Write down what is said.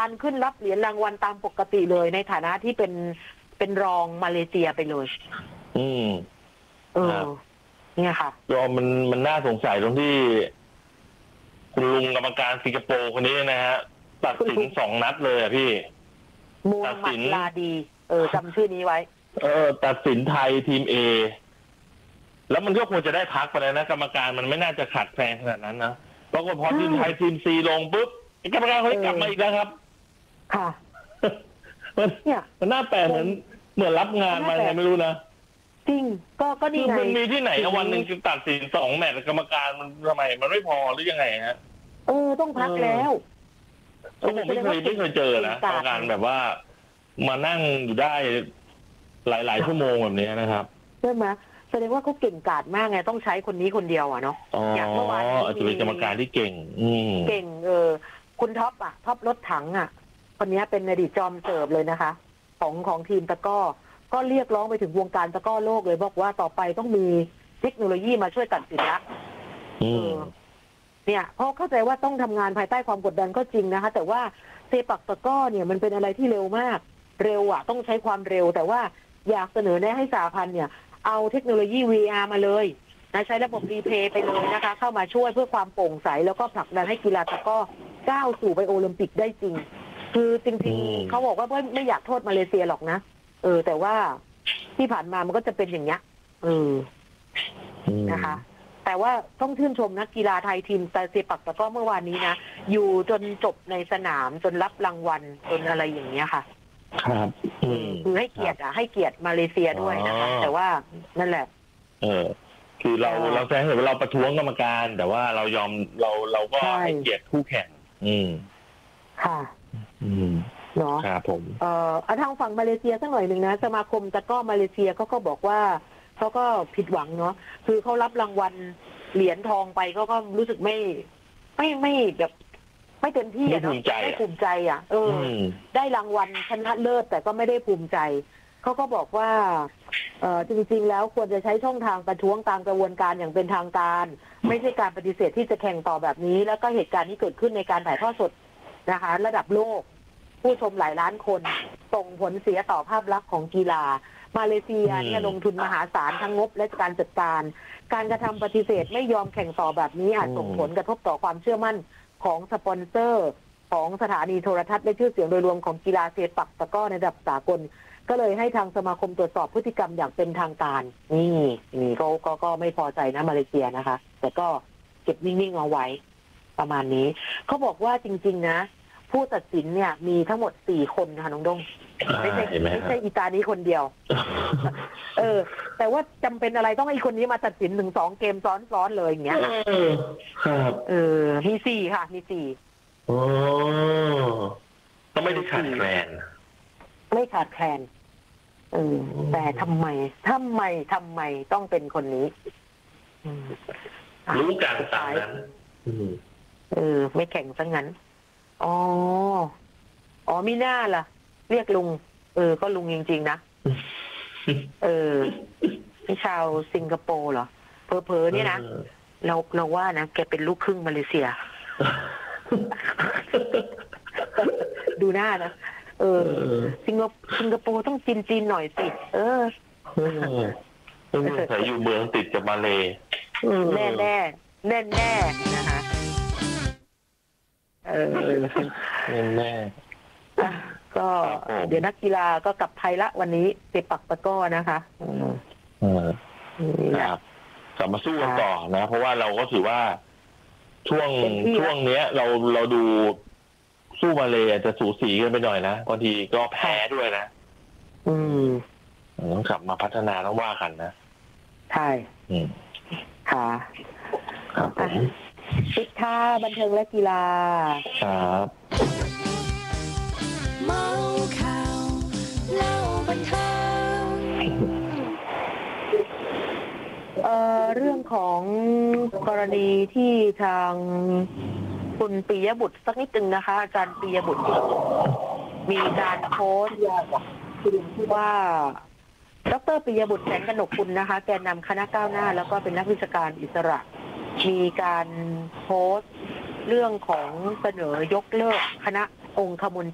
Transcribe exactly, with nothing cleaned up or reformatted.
การขึ้นรับเหรียญรางวัลตามปกติเลยในฐานะที่เป็นเป็นรองมาเลเซียไปเลยอืมเออเนี่ยค่ะก็มันมันน่าสงสัยตรงที่คุณลุงกรรมการสิงคโปร์คนนี้นะฮะตัดสินสองนัดเลยอ่ะพี่มูฮัมหมัดลาดีเออจำชื่อนี้ไว้เออตัดสินไทยทีมเอแล้วมันก็ควรจะได้พักไปแล้วนะกรรมการมันไม่น่าจะขาดแคลนขนาดนั้นนะเพราะว่าพอทีมไทยทีมซีลงปุ๊บกรรมการเขาได้กลับมาอีกแล้วครับค่ะมันเนี่ยมันน่าแปลกเหมือนเหมือนรับงานมาไงไม่รู้นะจริงก็ก็ดีไงมันมีที่ไหนวันหนึ่งจะตัดสินสองแมตช์กรรมการมันทำไมมันไม่พอหรือยังไงฮะเออต้องพักแล้วผมไม่เคยไม่เคยเจอนะกรรมการแบบว่ามานั่งอยู่ได้หลายๆชั่วโมงแบบนี้นะครับใช่ไหมแสดงว่าเขาเก่งกาจมากไงต้องใช้คนนี้คนเดียวอ่ะเนาะอย่างเมื่อวานอาจจะเป็นกรรมการที่เก่ง อืเก่งเออคุณท็อปอ่ะท็อปรถถังอ่ะคนนี้เป็นอดีตจอมเสิร์ฟเลยนะคะของของทีมตะก้อก็เรียกร้องไปถึงวงการตะก้อโลกเลยบอกว่าต่อไปต้องมีเทคโนโลยีมาช่วยตัดสินละเออเนี่ยเพราะเข้าใจว่าต้องทำงานภายใต้ความกดดันก็จริงนะคะแต่ว่าเซปักตะก้อเนี่ยมันเป็นอะไรที่เร็วมากเร็วอ่ะต้องใช้ความเร็วแต่ว่าอยากเสนอแนะให้สหพันธ์เนี่ยเอาเทคโนโลยี วี อาร์ มาเลยนะใช้ระบบรีเพย์ไปเลยนะคะเข้ามาช่วยเพื่อความโปร่งใสแล้วก็ผลักดันให้กีฬาตะก้อก้าวสู่ไปโอลิมปิกได้จริงคือจริงๆเขาบอกว่าไม่ไม่อยากโทษมาเลเซียหรอกนะเออแต่ว่าที่ผ่านมามันก็จะเป็นอย่างเงี้ยเออนะคะแต่ว่าต้องชื่นชมนักกีฬาไทยทีมแต่เซปักตะก้อเมื่อวานนี้นะอยู่จนจบในสนามจนรับรางวัลจนอะไรอย่างเงี้ยค่ะครับคือให้เกียรติอ่ะให้เกียรติมาเลเซียด้วยนะคะแต่ว่านั่นแหละเออคือเราเราแสดงเห็นว่าเราประท้วงกรรมการแต่ว่าเรายอมเราเราก็ให้เกียรติคู่แข่งอืมค่ะอืมเนาะครับผมเอ่อทางฝั่งมาเลเซียสักหน่อยหนึ่งนะสมาคมตะก้อมาเลเซียเขาก็บอกว่าเขาก็ผิดหวังเนาะคือเขารับรางวัลเหรียญทองไปเขาก็รู้สึกไม่ไม่ไม่แบบไม่เต็มที่อะเนาะไม่ภูมิใจอ่ะเออได้รางวัลชนะเลิศแต่ก็ไม่ได้ภูมิใจเขาก็บอกว่าเออจริงๆแล้วควรจะใช้ช่องทางประท้วงตามกระบวนการอย่างเป็นทางการไม่ใช่การปฏิเสธที่จะแข่งต่อแบบนี้แล้วก็เหตุการณ์ที่เกิดขึ้นในการถ่ายทอดสดนะคะระดับโลกผู้ชมหลายล้านคนส่งผลเสียต่อภาพลักษณ์ของกีฬามาเลเซียเนี่ยลงทุนมหาศาลทั้งงบและการจัดการการกระทำปฏิเสธไม่ยอมแข่งต่อแบบนี้อาจส่งผลกระทบต่อความเชื่อมั่นของสปอนเซอร์ของสถานีโทรทัศน์และชื่อเสียงโดยรวมของกีฬาเซปักตะก้อในระดับสากลก็เลยให้ทางสมาคมตรวจสอบพฤติกรรมอย่างเป็นทางการนี่นี่ก็ก็ก็ไม่พอใจนะมาเลเซียนะคะแต่ก็เก็บนิ่งๆเอาไว้ประมาณนี้เขาบอกว่าจริงๆนะผู้ตัดสินเนี่ยมีทั้งหมดสี่คนค่ะน้องดงไม่ใช่ไม่ใช่อีตานี้คนเดียวเออแต่ว่าจำเป็นอะไรต้องให้คนนี้มาตัดสินหนึ่งสองเกมซ้อนๆเลยอย่างเงี้ยครับเออมีสี่ค่ะมีสี่โอ้ก็ไม่ได้ขาดแคลนไม่ขาดแคลนเออแต่ทำไมทำไมทำไมต้องเป็นคนนี้รู้การตามนั้นเออไม่แข่งซะงั้นอ๋ออ๋อมีหน้าล่ะเรียกลุงเออก็ลุงจริงๆนะเออพี่ชาวสิงคโปร์เหรอเพอๆเนี่ยนะเราเราว่านะแกเป็นลูกครึ่งมาเลเซียดูหน้านะเออสิงคสิงคโปร์ต้องจีนจีนหน่อยสิเออแต่อยู่เมืองติดกับมาเลแน่แน่แน่แน่นะคะเออแน่แน่ก็เดี๋ยวนักกีฬาก็กลับไทยละวันนี้เซปักตะก้อนะคะอืมครับกลับมาสู้กันต่อนะเพราะว่าเราก็ถือว่าช่วงช่วงเนี้ยเราเราดูสู้มาเลยจะสูสีกันไปหน่อยนะบางทีก็แพ้ด้วยนะอืมต้องกลับมาพัฒนาต้องว่ากันนะใช่อืมค่ะครับผมปิดท่าบันเทิงและกีฬาครับเมาข่าวเล่าบันเทิงเอ่อเรื่องของกรณีที่ทางคุณปิยบุตรสักนิดนึงนะคะอาจารย์ปิยบุตรมีการโพสต์ว่าดร.ปิยบุตรแสงกนกคุณนะคะแกนนำคณะก้าวหน้าแล้วก็เป็นนักวิชาการอิสระมีการโพสต์เรื่องของเสนอยกเลิกคณะองคมน